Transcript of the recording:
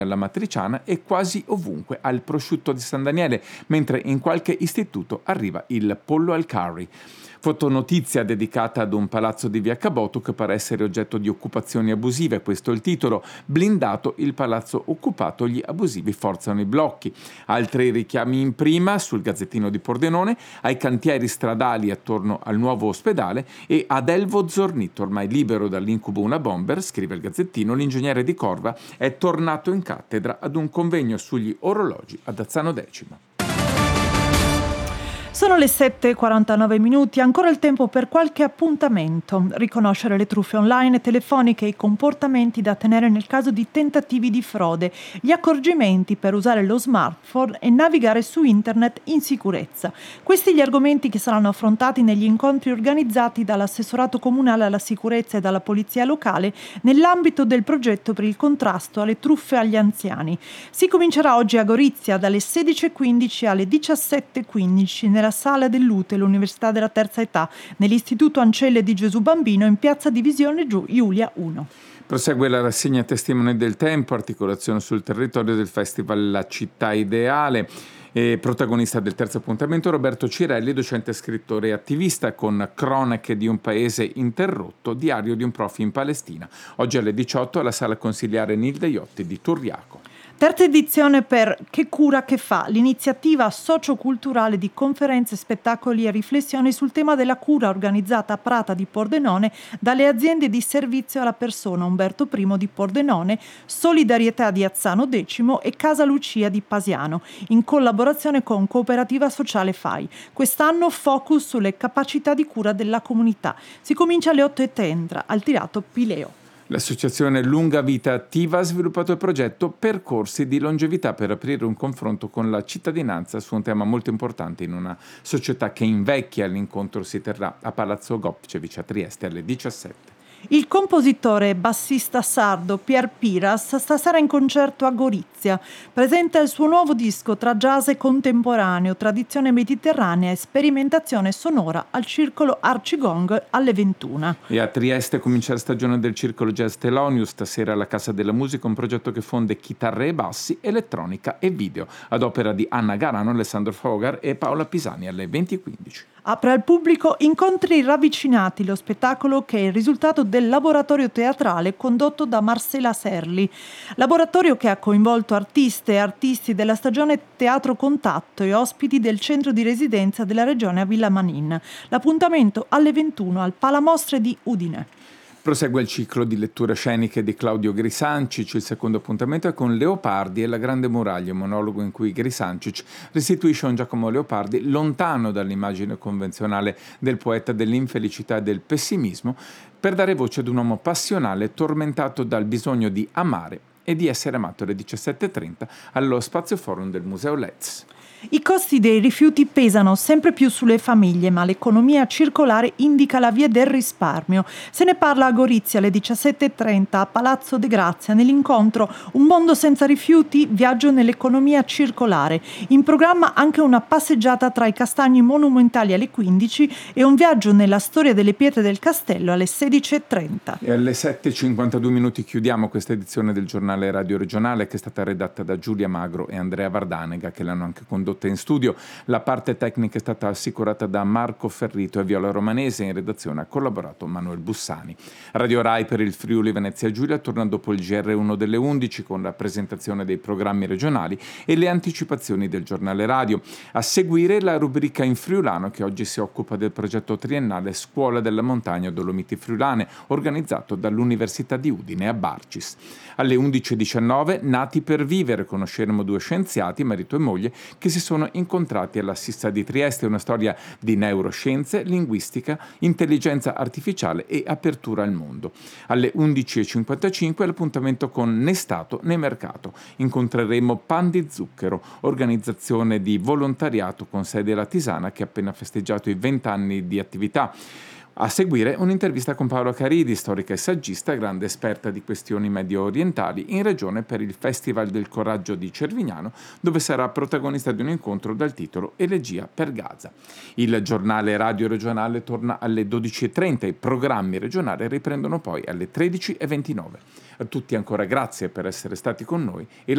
alla matriciana e quasi ovunque al prosciutto di San Daniele, mentre in qualche istituto arriva il pollo al curry. Fotonotizia dedicata ad un palazzo di Via Caboto che pare essere oggetto di occupazioni abusive, questo è il titolo. Blindato il palazzo occupato, gli abusivi forzano i blocchi. Altri richiami in prima sul Gazzettino di Pordenone, ai cantieri stradali attorno al nuovo ospedale e ad Elvo Zornito, ormai libero dall'incubo una bomber, scrive il Gazzettino, l'ingegnere di Corva è tornato in cattedra ad un convegno sugli orologi ad Azzano Decimo. Sono le 7:49, ancora il tempo per qualche appuntamento. Riconoscere le truffe online e telefoniche e i comportamenti da tenere nel caso di tentativi di frode, gli accorgimenti per usare lo smartphone e navigare su internet in sicurezza. Questi gli argomenti che saranno affrontati negli incontri organizzati dall'assessorato comunale alla sicurezza e dalla polizia locale nell'ambito del progetto per il contrasto alle truffe agli anziani. Si comincerà oggi a Gorizia dalle 16:15 alle 17:15 nella Sala dell'Ute, l'Università della Terza Età, nell'Istituto Ancelle di Gesù Bambino in piazza Divisione Giulia 1. Prosegue la rassegna Testimoni del Tempo, articolazione sul territorio del Festival La Città Ideale. Protagonista del terzo appuntamento Roberto Cirelli, docente, scrittore e attivista, con Cronache di un paese interrotto, diario di un prof in Palestina. Oggi alle 18 alla Sala Consiliare Nilde Iotti di Turriaco. Terza edizione per Che cura che fa, l'iniziativa socioculturale di conferenze, spettacoli e riflessioni sul tema della cura organizzata a Prata di Pordenone dalle aziende di servizio alla persona Umberto I di Pordenone, Solidarietà di Azzano Decimo e Casa Lucia di Pasiano, in collaborazione con Cooperativa Sociale FAI. Quest'anno focus sulle capacità di cura della comunità. Si comincia alle 8:30 al Tirato Pileo. L'associazione Lunga Vita Attiva ha sviluppato il progetto Percorsi di Longevità per aprire un confronto con la cittadinanza su un tema molto importante in una società che invecchia. L'incontro si terrà a Palazzo Gopcevic a Trieste alle 17. Il compositore e bassista sardo Pier Piras stasera in concerto a Gorizia. Presenta il suo nuovo disco tra jazz e contemporaneo, tradizione mediterranea e sperimentazione sonora al Circolo Arcigong alle 21. E a Trieste comincia la stagione del Circolo Jazz Thelonious, stasera alla Casa della Musica, un progetto che fonde chitarre e bassi, elettronica e video, ad opera di Anna Garano, Alessandro Fogar e Paola Pisani alle 20:15. Apre al pubblico Incontri ravvicinati, lo spettacolo che è il risultato del laboratorio teatrale condotto da Marcela Serli. Laboratorio che ha coinvolto artiste e artisti della stagione Teatro Contatto e ospiti del centro di residenza della regione a Villa Manin. L'appuntamento alle 21 al Palamostre di Udine. Prosegue il ciclo di letture sceniche di Claudio Grisancic. Il secondo appuntamento è con Leopardi e la Grande Muraglia, un monologo in cui Grisancic restituisce un Giacomo Leopardi lontano dall'immagine convenzionale del poeta dell'infelicità e del pessimismo, per dare voce ad un uomo passionale tormentato dal bisogno di amare e di essere amato alle 17:30 allo Spazio Forum del Museo Letz. I costi dei rifiuti pesano sempre più sulle famiglie, ma l'economia circolare indica la via del risparmio. Se ne parla a Gorizia alle 17:30 a Palazzo De Grazia nell'incontro Un mondo senza rifiuti, viaggio nell'economia circolare. In programma anche una passeggiata tra i castagni monumentali alle 15 e un viaggio nella storia delle pietre del castello alle 16:30. E alle 7:52 chiudiamo questa edizione del giornale Radio Regionale, che è stata redatta da Giulia Magro e Andrea Vardanega, che l'hanno anche condotto in studio. La parte tecnica è stata assicurata da Marco Ferrito e Viola Romanese. In redazione ha collaborato Manuel Bussani. Radio Rai per il Friuli Venezia Giulia torna dopo il GR1 delle 11 con la presentazione dei programmi regionali e le anticipazioni del giornale radio. A seguire la rubrica in friulano, che oggi si occupa del progetto triennale Scuola della Montagna Dolomiti Friulane, organizzato dall'Università di Udine a Barcis. Alle 11:19 Nati per vivere, conosceremo due scienziati, marito e moglie, che si sono incontrati alla Sissa di Trieste, una storia di neuroscienze, linguistica, intelligenza artificiale e apertura al mondo. Alle 11:55 l'appuntamento con Né Stato né Mercato. Incontreremo Pan di Zucchero, organizzazione di volontariato con sede alla Tisana che ha appena festeggiato i 20 anni di attività. A seguire un'intervista con Paola Caridi, storica e saggista, grande esperta di questioni medio orientali, in regione per il Festival del Coraggio di Cervignano, dove sarà protagonista di un incontro dal titolo Elegia per Gaza. Il giornale radio regionale torna alle 12:30, i programmi regionali riprendono poi alle 13:29. A tutti ancora grazie per essere stati con noi e